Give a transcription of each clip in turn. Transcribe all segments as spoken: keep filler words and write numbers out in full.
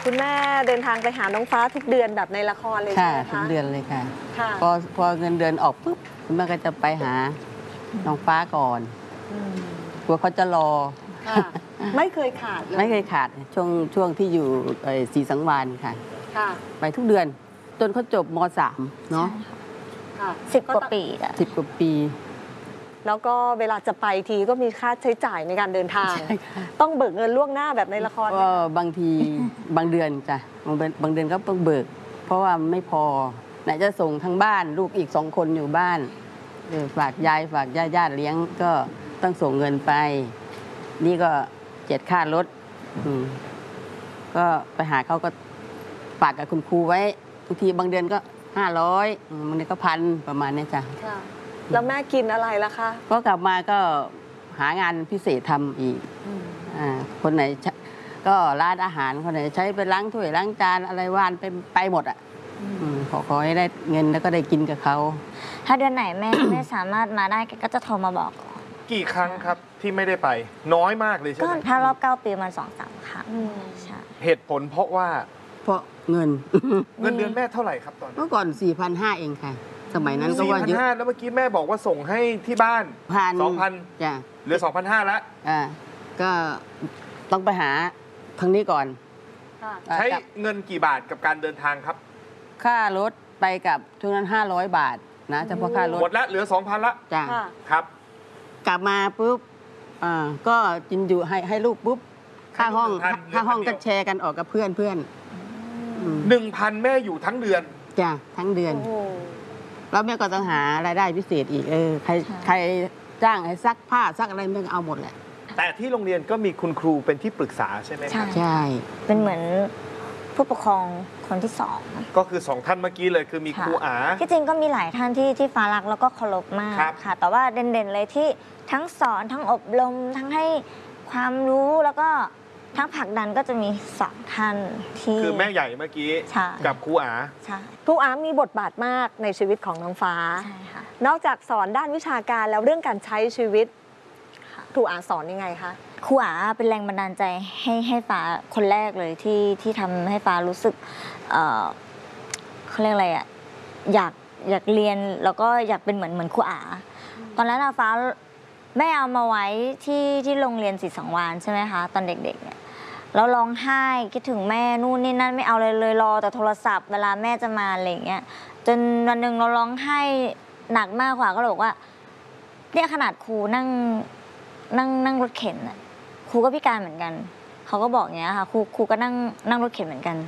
คุณแม่เดินทางไปหาน้องฟ้าทุกเดือนแบบในละครเลยใช่ไหมคะทุกเดือนเลยค่ะค่ะพอพอเงินเดือนออกปุ๊บคุณแม่ก็จะไปหาน้องฟ้าก่อนกลัวเขาจะรอไม่เคยขาดเลยไม่เคยขาดช่วงช่วงที่อยู่ศรีสังวาลค่ะไปทุกเดือนจนเขาจบม .สาม เนาะสิบกว่าปีอะสิบกว่าปีแล้วก็เวลาจะไปทีก็มีค่าใช้จ่ายในการเดินทางต้องเบิกเงินล่วงหน้าแบบในละครก็บางทีบางเดือนจ้ะบางบางเดือนก็ต้องเบิกเพราะว่าไม่พอไหนจะส่งทั้งบ้านลูกอีกสองคนอยู่บ้านฝากยายฝากญาติญาติเลี้ยงก็ต้องส่งเงินไปนี่ก็เจ็ดค่ารถก็ไปหาเขาก็ฝากกับคุณครูไว้บางทีบางเดือนก็ห้าร้อยบางเดือนก็พันประมาณนี้จ้ะแล้วแม่กินอะไรล่ะคะก็กลับมาก็หางานพิเศษทำอีกคนไหนก็ร้านอาหารคนไหนใช้ไปล้างถ้วยล้างจานอะไรว่านไปไปหมดอ่ะขอขอให้ได้เงินแล้วก็ได้กินกับเขาถ้าเดือนไหนแม่ไม่สามารถมาได้ก็จะโทรมาบอกกี่ครั้งครับที่ไม่ได้ไปน้อยมากเลยใช่ไหมก็ถ้ารอบเก้าปีมันสองสามครั้งเหตุผลเพราะว่าเพราะเงินเงินเดือนแม่เท่าไหร่ครับตอนเมื่อก่อนสี่พันห้าเองค่ะสมัยนั้นก็ว่าเยอะแล้วเมื่อกี้แม่บอกว่าส่งให้ที่บ้านพันสองพันจ้ะเหลือสองพันห้าแล้วอ่าก็ต้องไปหาทางนี้ก่อนใช้เงินกี่บาทกับการเดินทางครับค่ารถไปกับทุกนั้นห้าร้อยบาทนะเฉพาะค่ารถหมดละเหลือสองพันละจ้ะครับกลับมาปุ๊บอ่าก็กินอยู่ให้ให้ลูกปุ๊บค่าห้องค่าห้องก็แชร์กันออกกับเพื่อนเพื่อนหนึ่งพันแม่อยู่ทั้งเดือนจ้ะทั้งเดือนแล้วแม่ก็ต้องหารายได้พิเศษอีกเออใครใครจ้างให้ซักผ้าซักอะไรแม่ก็เอาหมดแหละแต่ที่โรงเรียนก็มีคุณครูเป็นที่ปรึกษาใช่ไหมใช่ใช่เป็นเหมือนผู้ปกครองคนที่สองก็คือสองท่านเมื่อกี้เลยคือมีครูอาที่จริงก็มีหลายท่านที่ที่ฟ้ารักแล้วก็เคารพมากค่ะแต่ว่าเด่นๆเลยที่ทั้งสอนทั้งอบรมทั้งให้ความรู้แล้วก็ทั้งผลักดันก็จะมีสองท่านที่คือแม่ใหญ่เมื่อกี้กับครูอาใช่ครูอามีบทบาทมากในชีวิตของน้องฟ้าใช่ค่ะนอกจากสอนด้านวิชาการแล้วเรื่องการใช้ชีวิตครูอาสอนยังไงคะครูอาเป็นแรงบันดาลใจให้ให้ฟ้าคนแรกเลยที่ที่ทำให้ฟ้ารู้สึกเอ่อเขาเรียกอะไรอ่ะอยากอยากเรียนแล้วก็อยากเป็นเหมือนเหมือนครูอาตอนนั้นฟ้าแม่เอามาไว้ที่ที่โรงเรียนศรีสังวาลใช่ไหมคะตอนเด็กๆเนี่ยแล้วร้องไห้คิดถึงแม่นู่นนี่นั่นไม่เอาเลยเลยรอแต่โทรศัพท์เวลาแม่จะมาอะไรอย่างเงี้ยจนวันหนึ่งเราร้องไห้หนักมากกว่าก็เลยบอกว่าเนี่ยขนาดครูนั่งนั่งนั่งรถเข็นอ่ะครูก็พิการเหมือนกันเขาก็บอกอย่างเงี้ยค่ะครูครูก็นั่งนั่งรถเข็นเหมือนกัน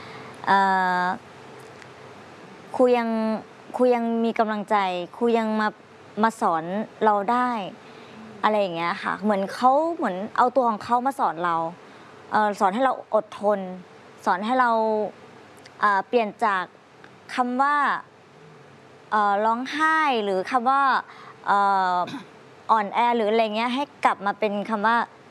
ครูยังครูยังมีกำลังใจครูยังมามาสอนเราได้อะไรอย่างเงี้ยค่ะเหมือนเขาเหมือนเอาตัวของเขามาสอนเราสอนให้เราอดทนสอนให้เราเปลี่ยนจากคำว่าร้องไห้หรือคำว่าอ่อนแอหรืออะไรเงี้ยให้กลับมาเป็นคำว่า